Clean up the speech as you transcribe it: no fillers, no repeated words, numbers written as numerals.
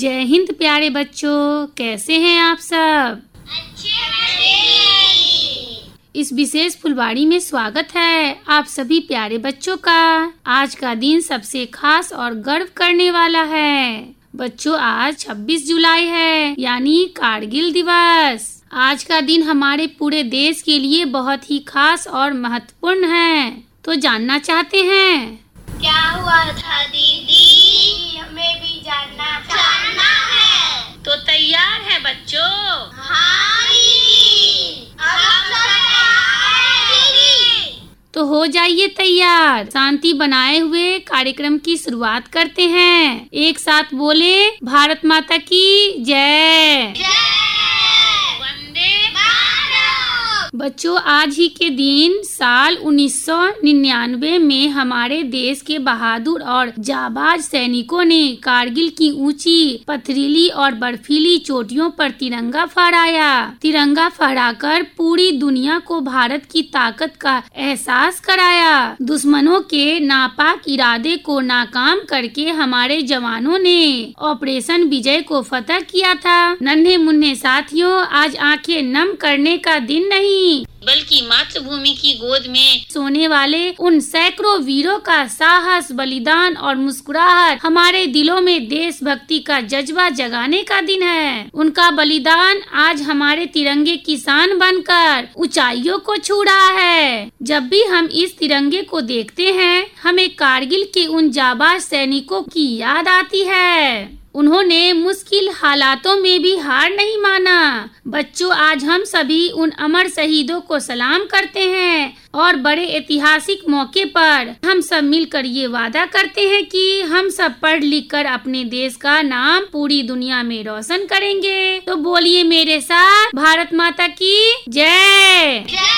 जय हिंद प्यारे बच्चों, कैसे हैं आप सब? इस विशेष फुलवाड़ी में स्वागत है आप सभी प्यारे बच्चों का। आज का दिन सबसे खास और गर्व करने वाला है। बच्चों, आज 26 जुलाई है, यानी कारगिल दिवस। आज का दिन हमारे पूरे देश के लिए बहुत ही खास और महत्वपूर्ण है। तो जानना चाहते हैं क्या हुआ था दीदी? हमें भी जानना है। तो तैयार है बच्चों? हाँ दीदी। अब हम सब तैयार हैं दीदी। तो हो जाइए तैयार। शांति बनाए हुए कार्यक्रम की शुरुआत करते हैं। एक साथ बोले, भारत माता की जय। बच्चों, आज ही के दिन साल 1999 में हमारे देश के बहादुर और जाबाज सैनिकों ने कारगिल की ऊंची, पथरीली और बर्फीली चोटियों पर तिरंगा फहराया। तिरंगा फहराकर पूरी दुनिया को भारत की ताकत का एहसास कराया। दुश्मनों के नापाक इरादे को नाकाम करके हमारे जवानों ने ऑपरेशन विजय को फतह किया था। नन्हे मुन्ने साथियों, आज आंखें नम करने का दिन नहीं बल्कि मातृभूमि की गोद में सोने वाले उन सैकड़ों वीरों का साहस, बलिदान और मुस्कुराहट हमारे दिलों में देशभक्ति का जज्बा जगाने का दिन है। उनका बलिदान आज हमारे तिरंगे की शान बनकर ऊंचाइयों को छू रहा है। जब भी हम इस तिरंगे को देखते हैं, हमें कारगिल के उन जाबाज सैनिकों की याद आती है। उन्होंने मुश्किल हालातों में भी हार नहीं माना। बच्चों, आज हम सभी उन अमर शहीदों को सलाम करते हैं और बड़े ऐतिहासिक मौके पर हम सब मिलकर ये वादा करते हैं कि हम सब पढ़ लिख कर अपने देश का नाम पूरी दुनिया में रोशन करेंगे। तो बोलिए मेरे साथ, भारत माता की जय।